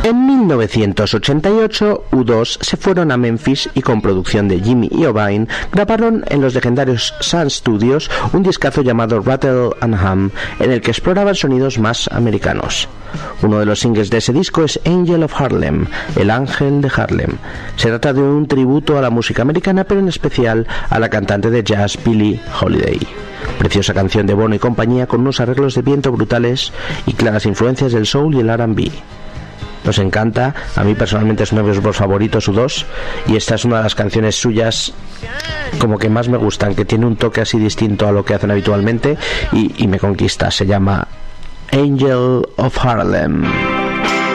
En 1988, U2 se fueron a Memphis y con producción de Jimmy Iovine grabaron en los legendarios Sun Studios un discazo llamado Rattle and Hum, en el que exploraban sonidos más americanos. Uno de los singles de ese disco es Angel of Harlem, el ángel de Harlem. Se trata de un tributo a la música americana, pero en especial a la cantante de jazz Billie Holiday. Preciosa canción de Bono y compañía, con unos arreglos de viento brutales y claras influencias del soul y el R&B. Nos encanta, a mí personalmente es uno de mis grupos favoritos, U2, y esta es una de las canciones suyas como que más me gustan, que tiene un toque así distinto a lo que hacen habitualmente y me conquista. Se llama Angel of Harlem.